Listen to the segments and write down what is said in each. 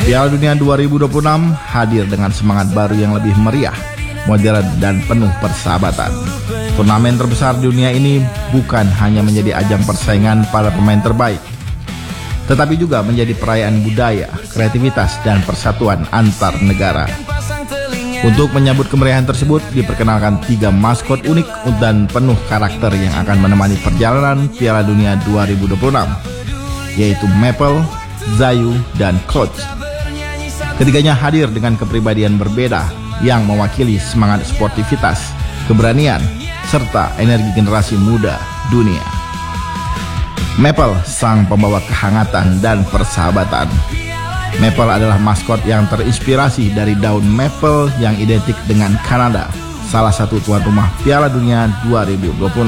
Piala Dunia 2026 hadir dengan semangat baru yang lebih meriah, modern dan penuh persahabatan. Turnamen terbesar di dunia ini bukan hanya menjadi ajang persaingan para pemain terbaik, tetapi juga menjadi perayaan budaya, kreativitas, dan persatuan antar negara. Untuk menyambut kemeriahan tersebut, diperkenalkan 3 maskot unik dan penuh karakter yang akan menemani perjalanan Piala Dunia 2026, yaitu Maple, Zayu, dan Clutch. Ketiganya hadir dengan kepribadian berbeda yang mewakili semangat sportivitas, keberanian, serta energi generasi muda dunia. Maple, sang pembawa kehangatan dan persahabatan. Maple adalah maskot yang terinspirasi dari daun maple yang identik dengan Kanada, salah satu tuan rumah Piala Dunia 2026.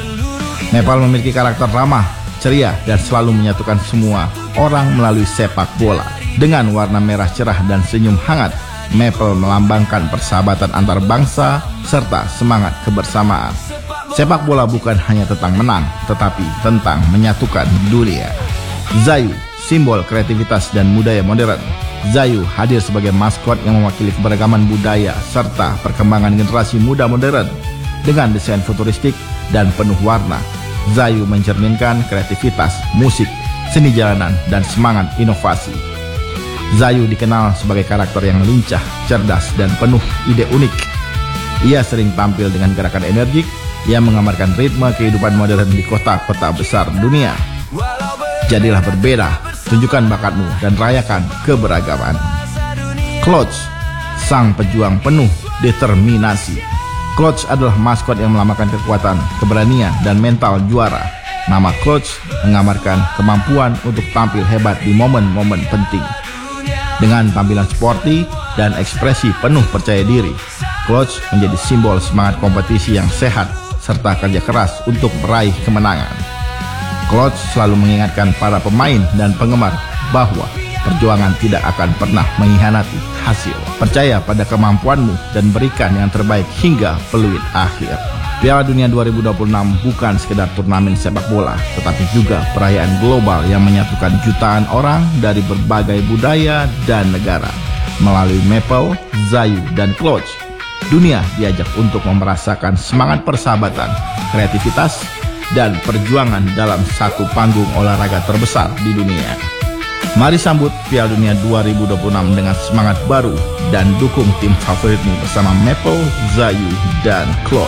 Maple memiliki karakter ramah, ceria, dan selalu menyatukan semua orang melalui sepak bola. Dengan warna merah cerah dan senyum hangat, Maple melambangkan persahabatan antar bangsa serta semangat kebersamaan. Sepak bola bukan hanya tentang menang, tetapi tentang menyatukan dunia. Zayu, simbol kreativitas dan budaya modern. Zayu hadir sebagai maskot yang mewakili keberagaman budaya serta perkembangan generasi muda modern. Dengan desain futuristik dan penuh warna, Zayu mencerminkan kreativitas, musik, seni jalanan, dan semangat inovasi. Zayu dikenal sebagai karakter yang lincah, cerdas, dan penuh ide unik. Ia sering tampil dengan gerakan energik yang menggambarkan ritme kehidupan modern di kota-kota besar dunia. Jadilah berbeda, tunjukkan bakatmu, dan rayakan keberagaman. Clutch, sang pejuang penuh determinasi. Clutch adalah maskot yang melambangkan kekuatan, keberanian, dan mental juara. Nama Clutch menggambarkan kemampuan untuk tampil hebat di momen-momen penting. Dengan tampilan sporty dan ekspresi penuh percaya diri, Clutch menjadi simbol semangat kompetisi yang sehat serta kerja keras untuk meraih kemenangan. Clutch selalu mengingatkan para pemain dan penggemar bahwa perjuangan tidak akan pernah mengkhianati hasil. Percaya pada kemampuanmu dan berikan yang terbaik hingga peluit akhir. Piala Dunia 2026 bukan sekedar turnamen sepak bola, tetapi juga perayaan global yang menyatukan jutaan orang dari berbagai budaya dan negara. Melalui Maple, Zayu, dan Clutch, dunia diajak untuk merasakan semangat persahabatan, kreativitas, dan perjuangan dalam satu panggung olahraga terbesar di dunia. Mari sambut Piala Dunia 2026 dengan semangat baru dan dukung tim favoritmu bersama Maple, Zayu, dan Clutch.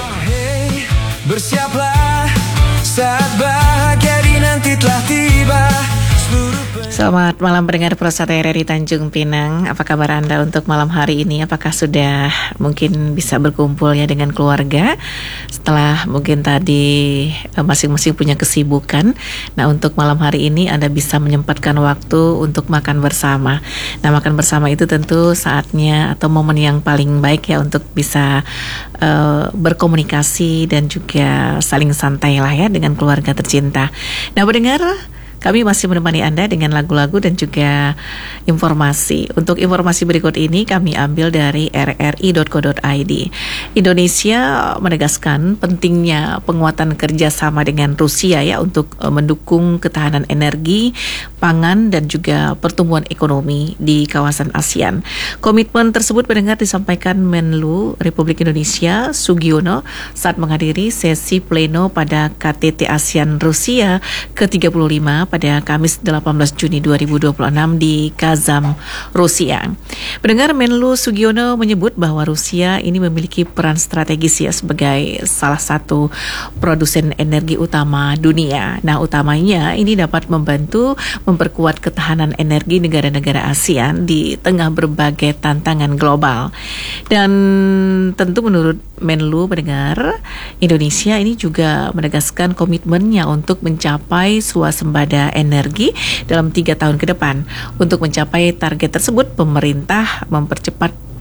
Bersiaplah, saat bahagia dinanti telah tiba. Selamat malam pendengar Prosata RRI Tanjung Pinang. Apa kabar Anda untuk malam hari ini? Apakah sudah mungkin bisa berkumpul ya dengan keluarga setelah mungkin tadi masing-masing punya kesibukan. Nah, untuk malam hari ini Anda bisa menyempatkan waktu untuk makan bersama. Nah, makan bersama itu tentu saatnya atau momen yang paling baik ya untuk bisa berkomunikasi dan juga saling santai lah ya dengan keluarga tercinta. Nah, pendengar, kami masih menemani Anda dengan lagu-lagu dan juga informasi. Untuk informasi berikut ini kami ambil dari rri.co.id. Indonesia menegaskan pentingnya penguatan kerjasama dengan Rusia ya untuk mendukung ketahanan energi, pangan, dan juga pertumbuhan ekonomi di kawasan ASEAN. Komitmen tersebut pendengar disampaikan Menlu Republik Indonesia Sugiono saat menghadiri sesi pleno pada KTT ASEAN Rusia ke-35 pada Kamis 18 Juni 2026 di Kazan, Rusia. Pendengar, Menlu Sugiono menyebut bahwa Rusia ini memiliki peran strategis ya sebagai salah satu produsen energi utama dunia. Nah, utamanya ini dapat membantu memperkuat ketahanan energi negara-negara ASEAN di tengah berbagai tantangan global. Dan tentu menurut Menlu, pendengar, Indonesia ini juga menegaskan komitmennya untuk mencapai swasembada energi dalam 3 tahun ke depan. Untuk mencapai target tersebut, pemerintah mempercepat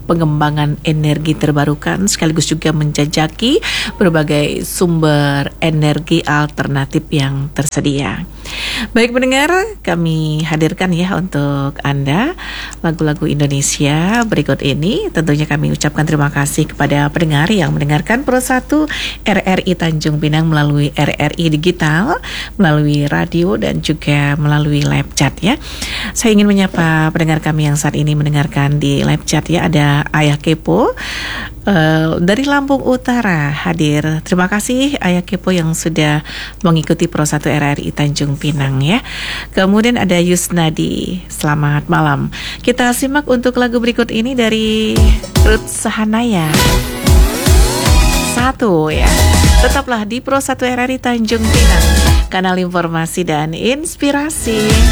pengembangan energi terbarukan sekaligus juga menjajaki berbagai sumber energi alternatif yang tersedia. Baik pendengar, kami hadirkan ya untuk Anda lagu-lagu Indonesia berikut ini. Tentunya kami ucapkan terima kasih kepada pendengar yang mendengarkan Pro 1 RRI Tanjung Pinang melalui RRI Digital, melalui radio dan juga melalui live chat ya. Saya ingin menyapa pendengar kami yang saat ini mendengarkan di live chat ya. Ada Ayah Kepo dari Lampung Utara hadir. Terima kasih Ayah Kepo yang sudah mengikuti Pro 1 RRI Tanjung Pinang ya. Kemudian ada Yusnadi, selamat malam. Kita simak untuk lagu berikut ini dari Ruth Sahanaya. Satu ya. Tetaplah di Pro 1 RRI Tanjung Pinang, kanal informasi dan inspirasi.